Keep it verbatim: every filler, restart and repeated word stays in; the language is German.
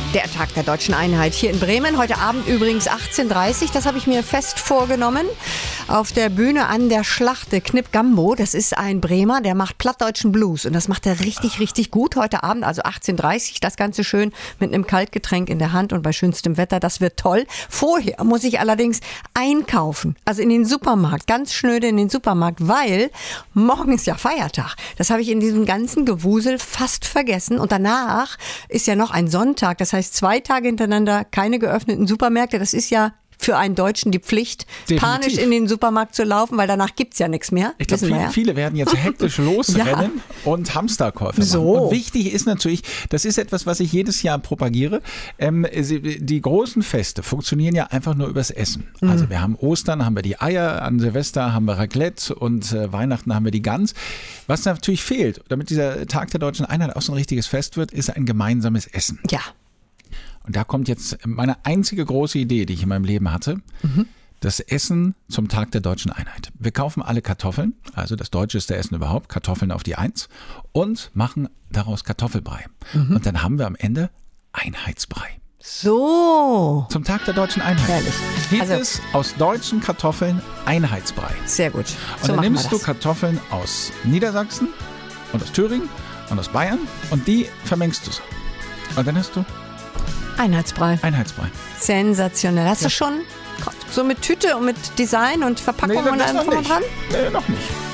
Der Tag der Deutschen Einheit hier in Bremen. Heute Abend übrigens achtzehn Uhr dreißig. Das habe ich mir fest vorgenommen. Auf der Bühne an der Schlachte. Knip Gambo, das ist ein Bremer, der macht plattdeutschen Blues. Und das macht er richtig, richtig gut heute Abend. Also achtzehn Uhr dreißig. Das Ganze schön mit einem Kaltgetränk in der Hand und bei schönstem Wetter. Das wird toll. Vorher muss ich allerdings einkaufen. Also in den Supermarkt. Ganz schnöde in den Supermarkt, weil morgen ist ja Feiertag. Das habe ich in diesem ganzen Gewusel fast vergessen. Und danach ist ja noch ein Sonntag. Das heißt, zwei Tage hintereinander keine geöffneten Supermärkte. Das ist ja für einen Deutschen die Pflicht, Definitiv. panisch in den Supermarkt zu laufen, weil danach gibt's ja nichts mehr. Ich glaube, viele, ja. viele werden jetzt hektisch losrennen ja. und Hamsterkäufe machen. So. Und wichtig ist natürlich, das ist etwas, was ich jedes Jahr propagiere, ähm, die großen Feste funktionieren ja einfach nur übers Essen. Mhm. Also wir haben Ostern, haben wir die Eier, an Silvester haben wir Raclette und äh, Weihnachten haben wir die Gans. Was natürlich fehlt, damit dieser Tag der Deutschen Einheit auch so ein richtiges Fest wird, ist ein gemeinsames Essen. Ja. Und da kommt jetzt meine einzige große Idee, die ich in meinem Leben hatte. Mhm. Das Essen zum Tag der Deutschen Einheit. Wir kaufen alle Kartoffeln, also das deutscheste Essen überhaupt, Kartoffeln auf die Eins und machen daraus Kartoffelbrei. Mhm. Und dann haben wir am Ende Einheitsbrei. So. Zum Tag der Deutschen Einheit. Herrlich. Gibt also, es aus deutschen Kartoffeln Einheitsbrei. Sehr gut. Und so dann nimmst du das. Kartoffeln aus Niedersachsen und aus Thüringen und aus Bayern und die vermengst du so. Und dann hast du Einheitsbrei. Einheitsbrei. Sensationell. Hast ja. du schon so mit Tüte und mit Design und Verpackung nee, und allem drum und dran? Nee, noch nicht.